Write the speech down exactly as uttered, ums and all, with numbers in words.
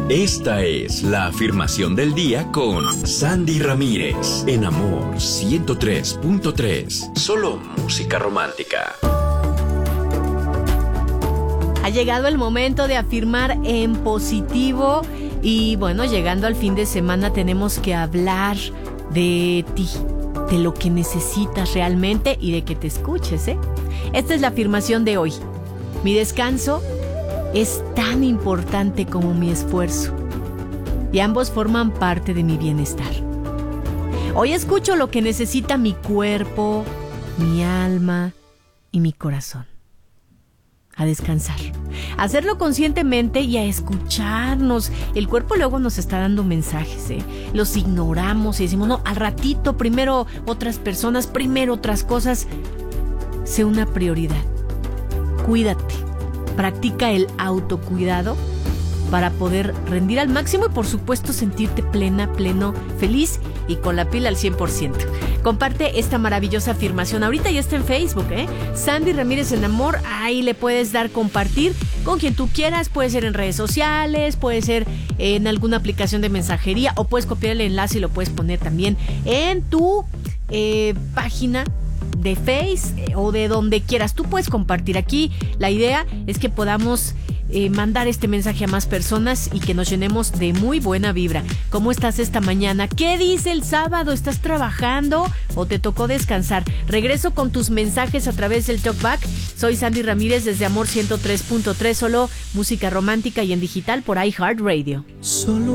Esta es la afirmación del día con Sandy Ramírez en Amor ciento tres punto tres. Solo música romántica. Ha llegado el momento de afirmar en positivo y bueno, llegando al fin de semana tenemos que hablar de ti, de lo que necesitas realmente y de que te escuches, ¿eh? Esta es la afirmación de hoy. Mi descanso es tan importante como mi esfuerzo y ambos forman parte de mi bienestar. Hoy escucho lo que necesita mi cuerpo, mi alma y mi corazón. A descansar, a hacerlo conscientemente y a escucharnos. El cuerpo luego nos está dando mensajes, ¿eh? Los ignoramos y decimos, no, al ratito, primero otras personas, primero otras cosas. Sé una prioridad. Cuídate. Practica el autocuidado para poder rendir al máximo y por supuesto sentirte plena, pleno, feliz y con la pila al cien por ciento. Comparte esta maravillosa afirmación. Ahorita ya está en Facebook, ¿eh? Sandy Ramírez en Amor. Ahí le puedes dar compartir con quien tú quieras. Puede ser en redes sociales, puede ser en alguna aplicación de mensajería o puedes copiar el enlace y lo puedes poner también en tu eh, página de Face eh, o de donde quieras. Tú puedes compartir aquí. La idea es que podamos eh, mandar este mensaje a más personas y que nos llenemos de muy buena vibra. ¿Cómo estás esta mañana? ¿Qué dice el sábado? ¿Estás trabajando o te tocó descansar? Regreso con tus mensajes a través del Talkback. Soy Sandy Ramírez desde Amor ciento tres punto tres, solo música romántica y en digital por iHeartRadio. Solo